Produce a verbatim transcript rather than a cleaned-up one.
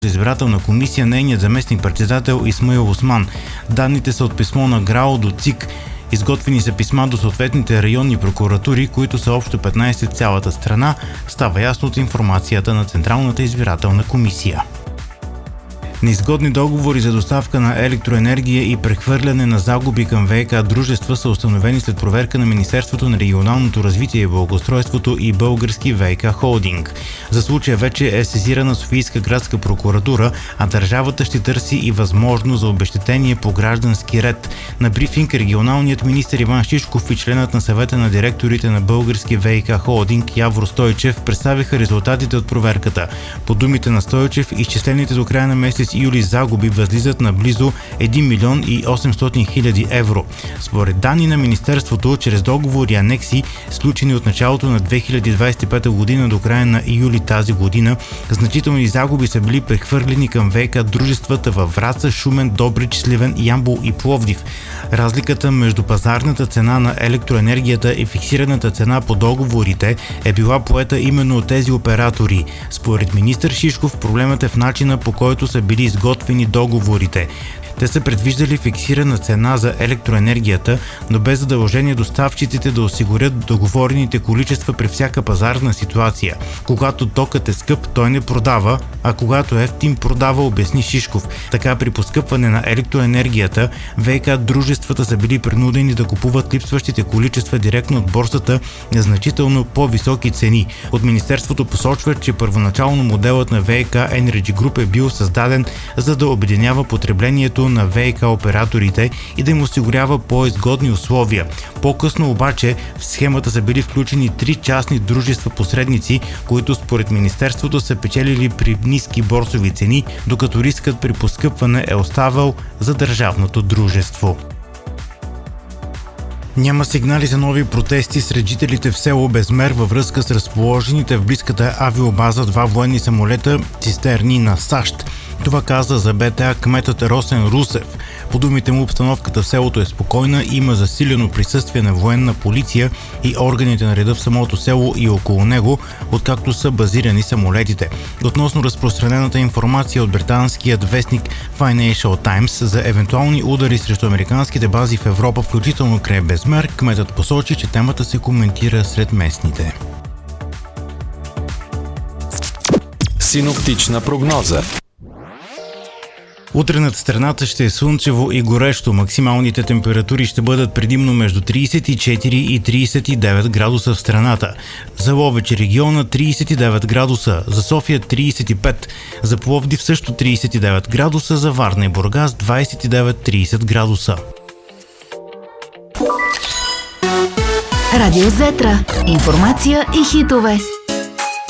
избирателна комисия, нейният заместник-председател Исмаил Осман. Данните са от писмо на ГРАО до ЦИК. Изготвени са писма до съответните районни прокуратури, които са общо петнайсет в цялата страна, става ясно от информацията на Централната избирателна комисия. Неизгодни договори за доставка на електроенергия и прехвърляне на загуби към ВиК дружества са установени след проверка на Министерството на регионалното развитие и благоустройството и Български ВиК холдинг. За случая вече е сезирана Софийска градска прокуратура, а държавата ще търси и възможност за обезщетение по граждански ред. На брифинг регионалният министър Иван Шишков и членът на съвета на директорите на Български ВиК холдинг Явор Стойчев представиха резултатите от проверката. По думите на Стойчев, изчислените до края на месец юли загуби възлизат на близо един милион и осемстотин хиляди евро. Според данни на Министерството, чрез договори и анекси, сключени от началото на две хиляди двайсет и пета година до края на юли тази година, значителни загуби са били прехвърлени към ВиК дружествата във Враца, Шумен, Добрич, Сливен, Ямбол и Пловдив. Разликата между пазарната цена на електроенергията и фиксираната цена по договорите е била поета именно от тези оператори. Според министър Шишков, проблемът е в начина, по който са били изготвени договорите. Те са предвиждали фиксирана цена за електроенергията, но без задължение доставчиците да осигурят договорените количества при всяка пазарна ситуация. Когато токът е скъп, той не продава, а когато е евтин, продава, обясни Шишков. Така при поскъпване на електроенергията, ВиК дружествата са били принудени да купуват липсващите количества директно от борсата на значително по-високи цени. От Министерството посочват, че първоначално моделът на ВиК Energy Group е бил създаден, за да обединява потреблението на ВиК операторите и да им осигурява по-изгодни условия. По-късно обаче в схемата са били включени три частни дружества посредници, които според Министерството са печелили при ниски борсови цени, докато рискът при поскъпване е оставал за държавното дружество. Няма сигнали за нови протести сред жителите в село Безмер във връзка с разположените в близката авиобаза два военни самолета цистерни на САЩ. Това каза за БТА кметът Росен Русев. По думите му, обстановката в селото е спокойна, има засилено присъствие на военна полиция и органите на реда в самото село и около него, откакто са базирани самолетите. Относно разпространената информация от британският вестник Financial Times за евентуални удари срещу американските бази в Европа, включително край Безмер, кметът посочи, че темата се коментира сред местните. Синоптична прогноза. Утре над страната ще е слънчево и горещо. Максималните температури ще бъдат предимно между трийсет и четири и трийсет и девет градуса в страната. За Ловеч региона трийсет и девет градуса, за София трийсет и пет, за Пловдив също трийсет и девет градуса, за Варна и Бургас двайсет и девет до трийсет градуса. Радио Зетра. Информация и хитове.